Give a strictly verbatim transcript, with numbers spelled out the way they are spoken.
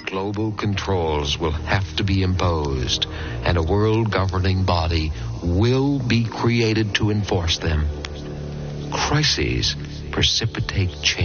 Global controls will have to be imposed, and a world governing body will be created to enforce them. Crises precipitate change.